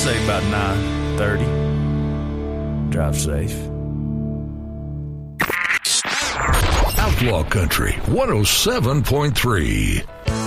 say about 9:30. Drive safe. Outlaw Country 107.3.